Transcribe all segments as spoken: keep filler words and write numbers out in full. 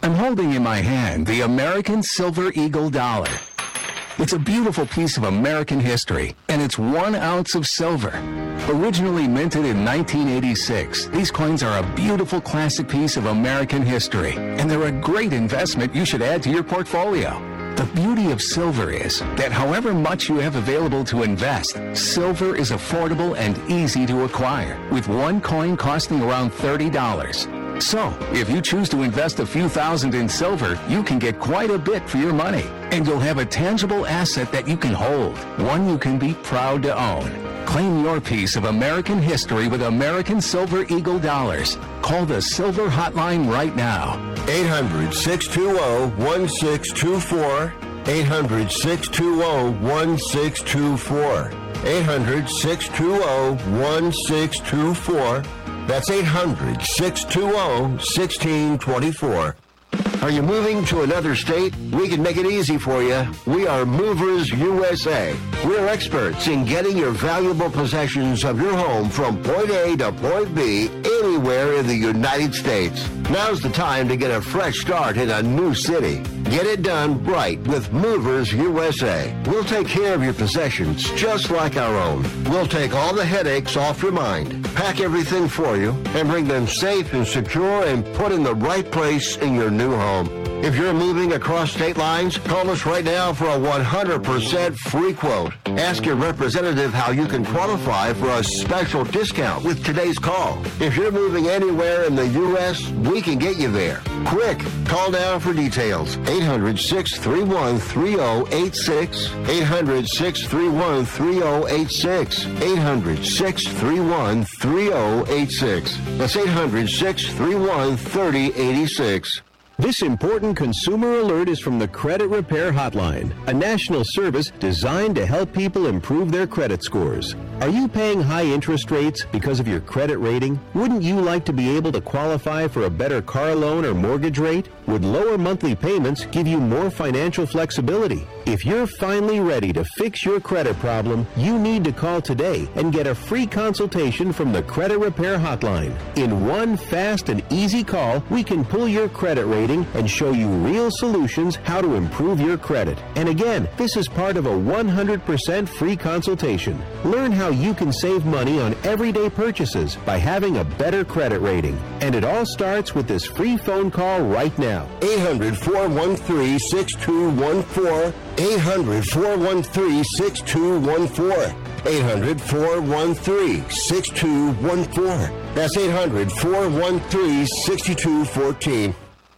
I'm holding in my hand the American Silver Eagle dollar. It's a beautiful piece of American history, and it's one ounce of silver. Originally minted in nineteen eighty-six, these coins are a beautiful classic piece of American history, and they're a great investment you should add to your portfolio. The beauty of silver is that however much you have available to invest, silver is affordable and easy to acquire, with one coin costing around thirty dollars. So, if you choose to invest a few thousand in silver, you can get quite a bit for your money. And you'll have a tangible asset that you can hold, one you can be proud to own. Claim your piece of American history with American Silver Eagle dollars. Call the Silver Hotline right now. eight hundred, six two zero, one six two four. eight hundred, six two zero, one six two four. eight hundred, six two zero, one six two four. That's eight hundred, six two zero, one six two four. Are you moving to another state? We can make it easy for you. We are Movers U S A. We're experts in getting your valuable possessions of your home from point A to point B anywhere in the United States. Now's the time to get a fresh start in a new city. Get it done right with Movers U S A. We'll take care of your possessions just like our own. We'll take all the headaches off your mind, pack everything for you, and bring them safe and secure and put in the right place in your new home. If you're moving across state lines, call us right now for a one hundred percent free quote. Ask your representative how you can qualify for a special discount with today's call. If you're moving anywhere in the U S, we can get you there. Quick, call now for details. eight hundred, six three one, three zero eight six. eight hundred, six three one, three zero eight six. eight hundred, six three one, three zero eight six. That's eight hundred, six three one, three zero eight six. This important consumer alert is from the Credit Repair Hotline, a national service designed to help people improve their credit scores. Are you paying high interest rates because of your credit rating? Wouldn't you like to be able to qualify for a better car loan or mortgage rate? Would lower monthly payments give you more financial flexibility? If you're finally ready to fix your credit problem, you need to call today and get a free consultation from the Credit Repair Hotline. In one fast and easy call, we can pull your credit rating and show you real solutions how to improve your credit. And again, this is part of a one hundred percent free consultation. Learn how you can save money on everyday purchases by having a better credit rating. And it all starts with this free phone call right now. eight hundred, four one three, six two one four. eight hundred, four one three, six two one four. eight hundred, four one three, six two one four. That's eight hundred, four one three, six two one four.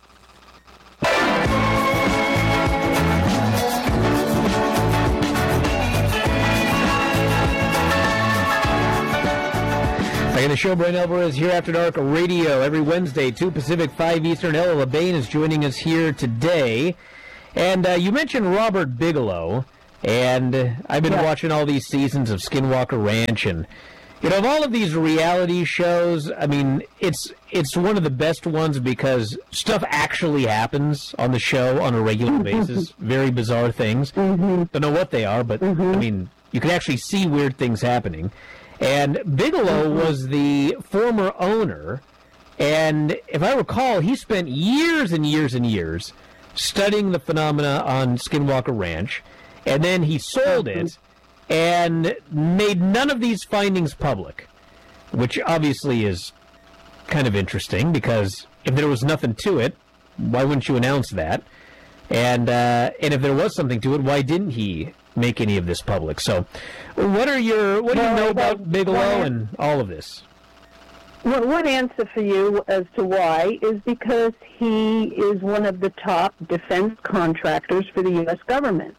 Back in the show, Brian Alvarez here after dark radio every Wednesday, two Pacific, five Eastern. Ella LeBain is joining us here today. And uh, you mentioned Robert Bigelow, and uh, I've been yeah. watching all these seasons of Skinwalker Ranch, and you know, of all of these reality shows, I mean, it's it's one of the best ones because stuff actually happens on the show on a regular basis. Very bizarre things. Mm-hmm. Don't know what they are, but mm-hmm. I mean, you can actually see weird things happening. And Bigelow was the former owner, and if I recall, he spent years and years and years studying the phenomena on Skinwalker Ranch, and then he sold it and made none of these findings public, which obviously is kind of interesting, because if there was nothing to it, why wouldn't you announce that? And uh, and if there was something to it, why didn't he make any of this public? So, what are your what do you know about Bigelow and all of this? Well, one answer for you as to why is because he is one of the top defense contractors for the U S government.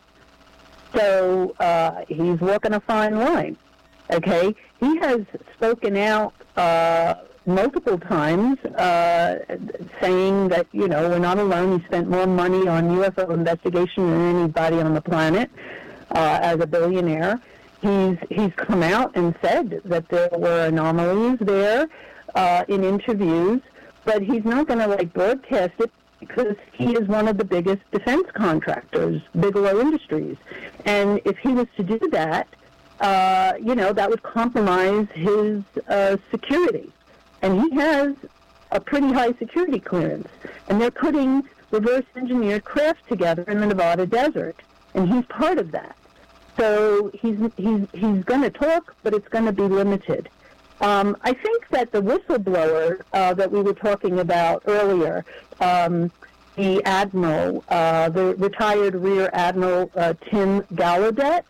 So uh, he's walking a fine line. Okay, he has spoken out uh, multiple times, uh, saying that, you know, we're not alone. He spent more money on U F O investigation than anybody on the planet. Uh, as a billionaire, he's he's come out and said that there were anomalies there uh, in interviews, but he's not going to like broadcast it because he is one of the biggest defense contractors, Bigelow Industries, and if he was to do that, uh, you know, that would compromise his uh, security, and he has a pretty high security clearance, and they're putting reverse engineered craft together in the Nevada desert, and he's part of that. So he's he's he's going to talk, but it's going to be limited. Um, I think that the whistleblower uh, that we were talking about earlier, um, the admiral, uh, the retired Rear Admiral uh, Tim Gallaudet,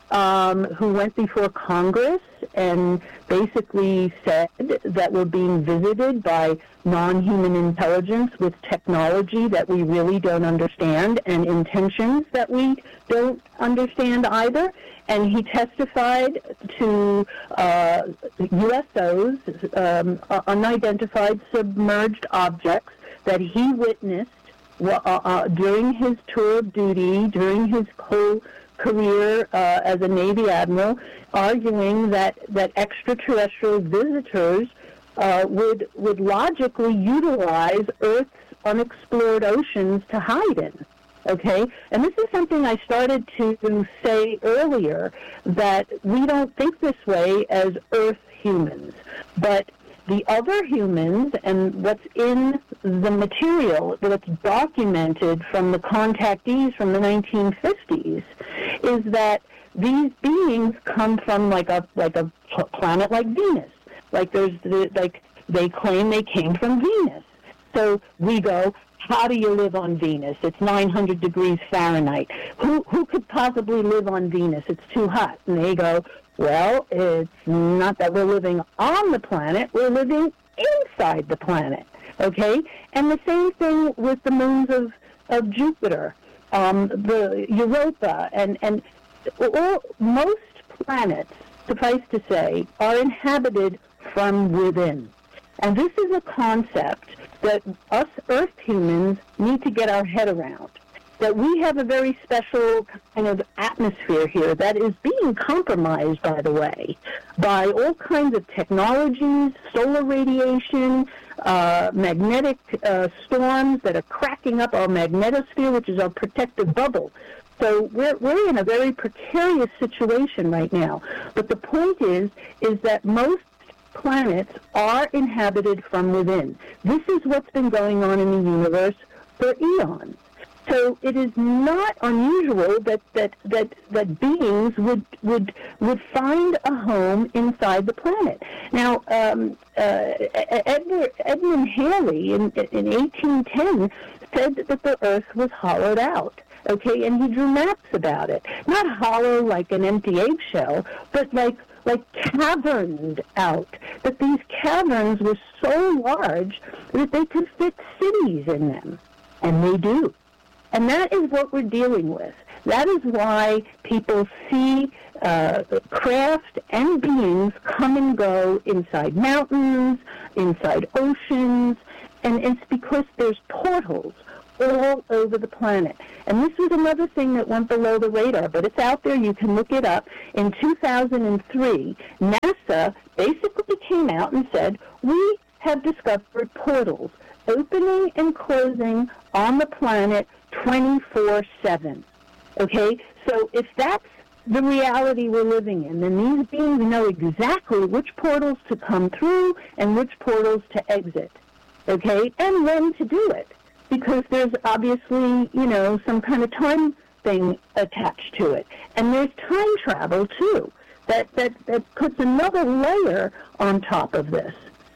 um, who went before Congress and basically said that we're being visited by non-human intelligence with technology that we really don't understand and intentions that we don't understand either. And he testified to uh, U S Os, um, unidentified submerged objects, that he witnessed uh, uh, during his tour of duty, during his whole career uh, as a Navy admiral, arguing that, that extraterrestrial visitors uh, would would logically utilize Earth's unexplored oceans to hide in. Okay? And this is something I started to say earlier, that we don't think this way as Earth humans. But the other humans, and what's in the material that's documented from the contactees from the nineteen fifties, is that these beings come from like a like a planet like Venus. Like there's the, like they claim they came from Venus. So we go, how do you live on Venus? It's nine hundred degrees Fahrenheit. Who who could possibly live on Venus? It's too hot. And they go, well, it's not that we're living on the planet, we're living inside the planet, okay? And the same thing with the moons of, of Jupiter, um, the Europa, and, and all, most planets, suffice to say, are inhabited from within. And this is a concept that us Earth humans need to get our head around. That we have a very special kind of atmosphere here that is being compromised, by the way, by all kinds of technologies, solar radiation, uh, magnetic uh, storms that are cracking up our magnetosphere, which is our protective bubble. So we're we're in a very precarious situation right now. But the point is, is that most planets are inhabited from within. This is what's been going on in the universe for eons. So it is not unusual that, that, that, that beings would, would, would find a home inside the planet. Now, um, uh, Edmund, Edmund Halley in, in eighteen ten said that the Earth was hollowed out. Okay, and he drew maps about it. Not hollow like an empty eggshell, but like like caverned out. That these caverns were so large that they could fit cities in them. And they do. And that is what we're dealing with. That is why people see uh, craft and beings come and go inside mountains, inside oceans, and it's because there's portals all over the planet. And this was another thing that went below the radar, but it's out there. You can look it up. In two thousand three, NASA basically came out and said, we have discovered portals opening and closing on the planet twenty-four seven. Okay? So if that's the reality we're living in, then these beings know exactly which portals to come through and which portals to exit. Okay? And when to do it. Because there's obviously, you know, some kind of time thing attached to it. And there's time travel, too, that, that, that puts another layer on top of this.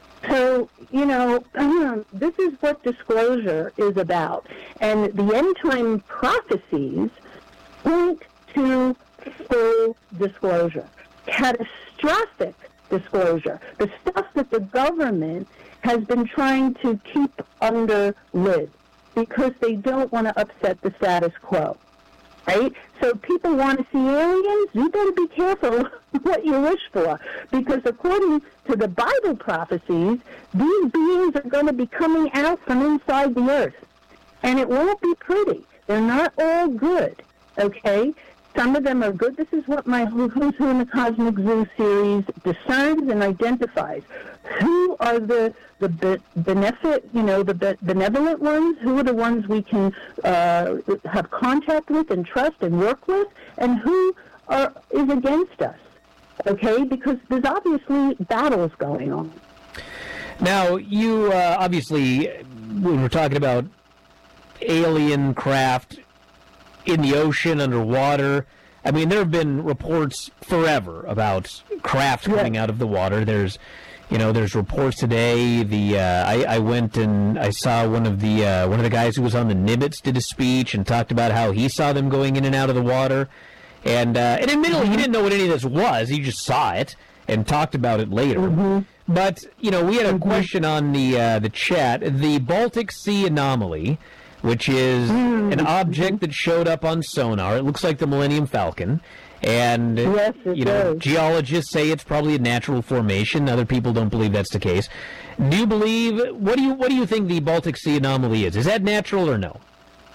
So, you know, this is what disclosure is about. And the end-time prophecies point to full disclosure, catastrophic disclosure, the stuff that the government has been trying to keep under lid because they don't want to upset the status quo. Right? So people want to see aliens, you better be careful what you wish for, because according to the Bible prophecies, these beings are going to be coming out from inside the earth. And it won't be pretty. They're not all good, okay? Some of them are good. This is what my Who's Who in the Cosmic Zoo series discerns and identifies. Who are the the beneficent, you know, the benevolent ones? Who are the ones we can uh, have contact with and trust and work with? And who are is against us? Okay, because there's obviously battles going on. Now, you uh, obviously, when we're talking about alien craft in the ocean, underwater. I mean, there have been reports forever about craft coming out of the water. There's, you know, there's reports today. The uh, I, I went and I saw one of the uh, one of the guys who was on the Nimitz did a speech and talked about how he saw them going in and out of the water. And uh, and admittedly, he didn't know what any of this was. He just saw it and talked about it later. Mm-hmm. But you know, we had a mm-hmm. question on the uh, the chat. The Baltic Sea anomaly, which is mm-hmm. an object that showed up on sonar. It looks like the Millennium Falcon. And, yes, it you know, does. geologists say it's probably a natural formation. Other people don't believe that's the case. Do you believe, what do you what do you think the Baltic Sea anomaly is? Is that natural or no?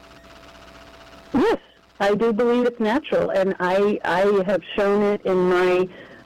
Yes, I do believe it's natural. And I, I have shown it in my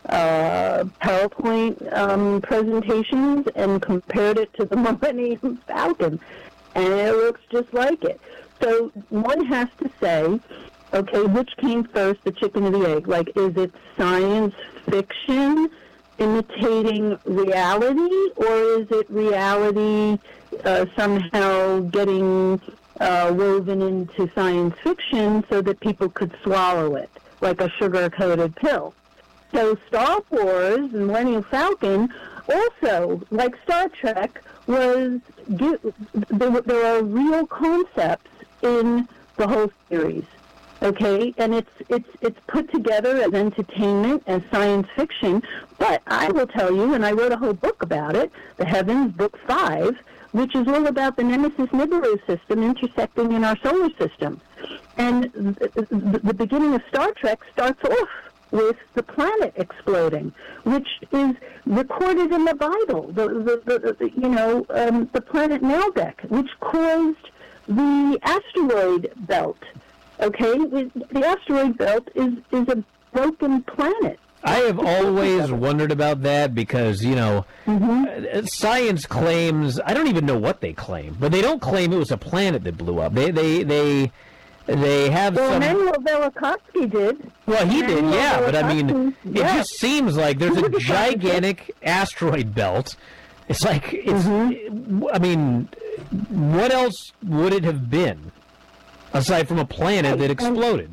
uh, PowerPoint um, presentations and compared it to the Millennium Falcon. And it looks just like it. So one has to say, okay, which came first, the chicken or the egg? Like, is it science fiction imitating reality, or is it reality uh, somehow getting uh, woven into science fiction so that people could swallow it, like a sugar-coated pill? So Star Wars and Millennium Falcon also, like Star Trek, was there, there are real concepts in the whole series. Okay, and it's it's it's put together as entertainment, as science fiction. But I will tell you, and I wrote a whole book about it, The Heavens, Book Five, which is all about the Nemesis-Nibiru system intersecting in our solar system. And the, the, the beginning of Star Trek starts off with the planet exploding, which is recorded in the Bible. The, the, the, the you know um, the planet Meldeck, which caused the asteroid belt. Okay, the asteroid belt is, is a broken planet. I have always wondered about that because, you know, mm-hmm. science claims, I don't even know what they claim, but they don't claim it was a planet that blew up. They they they, they have well, some... Emmanuel Velikovsky did. Well, he Emmanuel did, yeah, but I mean, yeah. it just seems like there's a gigantic asteroid belt. It's like, it's, mm-hmm. I mean, what else would it have been? Aside from a planet that exploded.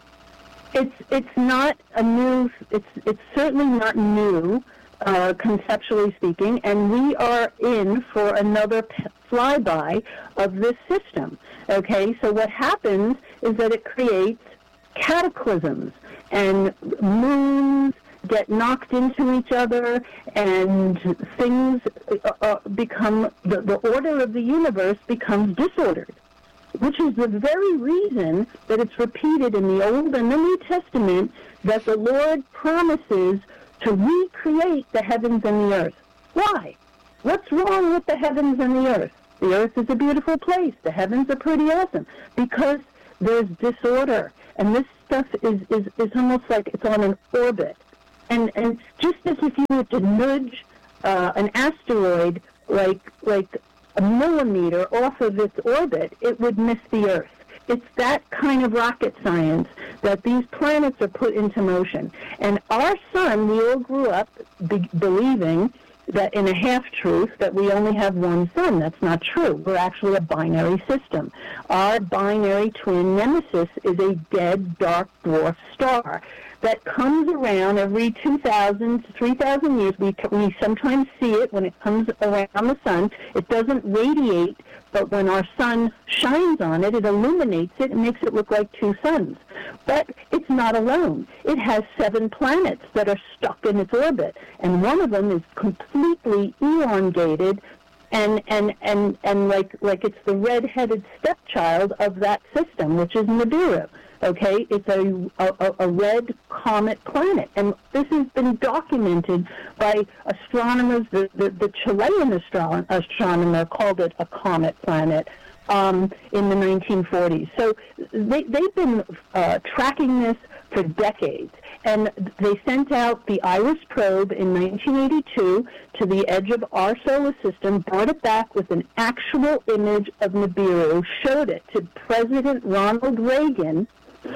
It's it's not a new, it's it's certainly not new, uh, conceptually speaking, and we are in for another p- flyby of this system. Okay, so what happens is that it creates cataclysms, and moons get knocked into each other, and things uh, uh, become, the, the order of the universe becomes disordered, which is the very reason that it's repeated in the Old and the New Testament that the Lord promises to recreate the heavens and the earth. Why? What's wrong with the heavens and the earth? The earth is a beautiful place. The heavens are pretty awesome. Because there's disorder. And this stuff is, is, is almost like it's on an orbit. And and just as if you were to nudge uh, an asteroid like like a millimeter off of its orbit, it would miss the Earth. It's that kind of rocket science that these planets are put into motion. And our sun, we all grew up be- believing that in a half-truth that we only have one sun. That's not true. We're actually a binary system. Our binary twin Nemesis is a dead, dark dwarf star that comes around every two thousand to three thousand years. We, we sometimes see it when it comes around the sun. It doesn't radiate, but when our sun shines on it, it illuminates it and makes it look like two suns. But it's not alone. It has seven planets that are stuck in its orbit, and one of them is completely elongated and and and, and like, like it's the red-headed stepchild of that system, which is Nibiru. Okay, it's a, a, a red comet planet, and this has been documented by astronomers. The, the, the Chilean astro- astronomer called it a comet planet um, in the nineteen forties. So they, they've been uh, tracking this for decades, and they sent out the IRIS probe in nineteen eighty-two to the edge of our solar system, brought it back with an actual image of Nibiru, showed it to President Ronald Reagan,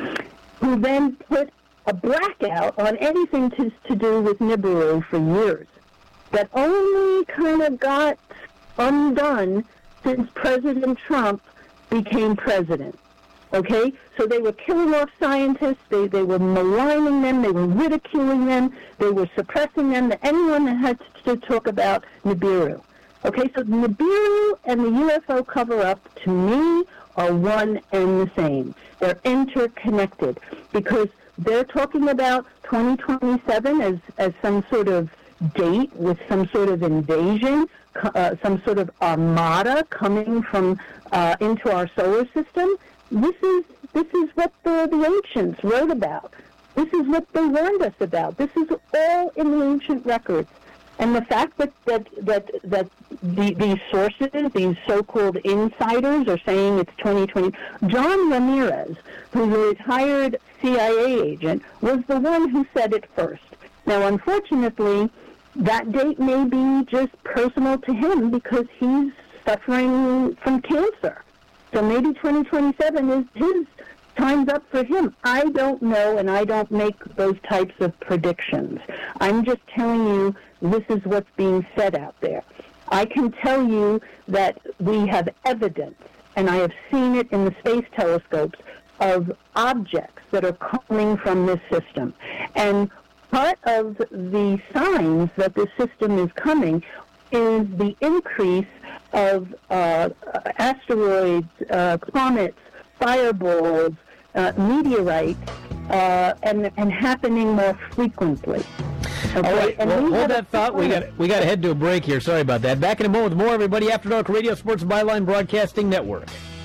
who then put a blackout on anything to, to do with Nibiru for years. That only kind of got undone since President Trump became president. Okay? So they were killing off scientists, they, they were maligning them, they were ridiculing them, they were suppressing them, anyone that had to talk about Nibiru. Okay, so Nibiru and the U F O cover-up, to me, are one and the same. They're interconnected because they're talking about twenty twenty-seven as, as some sort of date with some sort of invasion, uh, some sort of armada coming from uh, into our solar system. This is this is what the, the ancients wrote about. This is what they warned us about. This is all in the ancient records. And the fact that that that, that the, these sources, these so-called insiders, are saying it's twenty twenty. John Ramirez, who's a retired C I A agent, was the one who said it first. Now, unfortunately, that date may be just personal to him because he's suffering from cancer. So maybe twenty twenty-seven is his time's up for him. I don't know, and I don't make those types of predictions. I'm just telling you this is what's being said out there. I can tell you that we have evidence, and I have seen it in the space telescopes, of objects that are coming from this system. And part of the signs that this system is coming is the increase of uh, asteroids, uh, comets, fireballs, uh, meteorites, uh, and and happening more frequently. Okay? All right, and well, we hold that thought. We got we got to head to a break here. Sorry about that. Back in a moment with more, everybody. After Dark Radio Sports Byline Broadcasting Network.